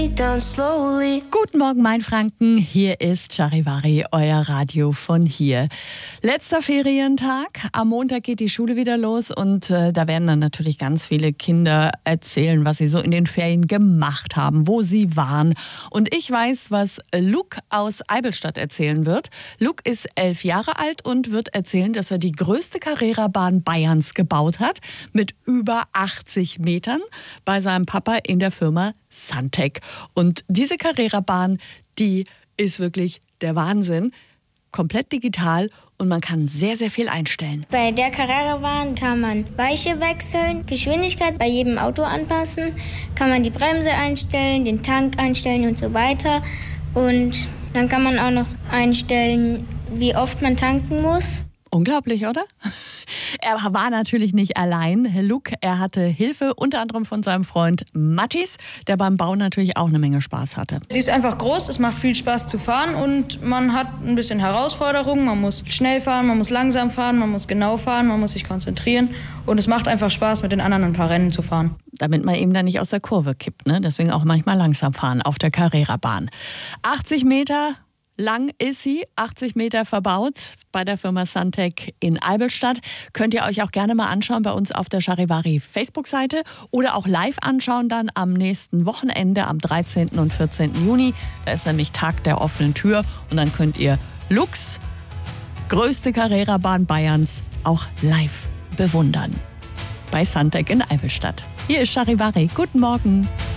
Guten Morgen, Mainfranken. Hier ist Charivari, euer Radio von hier. Letzter Ferientag. Am Montag geht die Schule wieder los und da werden dann natürlich ganz viele Kinder erzählen, was sie so in den Ferien gemacht haben, wo sie waren. Und ich weiß, was Luke aus Eivelstadt erzählen wird. Luke ist 11 Jahre alt und wird erzählen, dass er die größte Carrera-Bahn Bayerns gebaut hat, mit über 80 Metern bei seinem Papa in der Firma Suntec. Und diese Carrera-Bahn, die ist wirklich der Wahnsinn. Komplett digital und man kann sehr, sehr viel einstellen. Bei der Carrera-Bahn kann man Weiche wechseln, Geschwindigkeit bei jedem Auto anpassen, kann man die Bremse einstellen, den Tank einstellen und so weiter. Und dann kann man auch noch einstellen, wie oft man tanken muss. Unglaublich, oder? Er war natürlich nicht allein. Luke, er hatte Hilfe unter anderem von seinem Freund Mattis, der beim Bau natürlich auch eine Menge Spaß hatte. Sie ist einfach groß, es macht viel Spaß zu fahren und man hat ein bisschen Herausforderungen. Man muss schnell fahren, man muss langsam fahren, man muss genau fahren, man muss sich konzentrieren und es macht einfach Spaß, mit den anderen ein paar Rennen zu fahren. Damit man eben dann nicht aus der Kurve kippt, ne? Deswegen auch manchmal langsam fahren auf der Carrera-Bahn. 80 Meter lang ist sie, 80 Meter verbaut bei der Firma Suntec in Eivelstadt. Könnt ihr euch auch gerne mal anschauen bei uns auf der Charivari Facebook-Seite oder auch live anschauen dann am nächsten Wochenende am 13. und 14. Juni. Da ist nämlich Tag der offenen Tür und dann könnt ihr Lux, größte Carrera-Bahn Bayerns, auch live bewundern. Bei Suntec in Eivelstadt. Hier ist Charivari. Guten Morgen.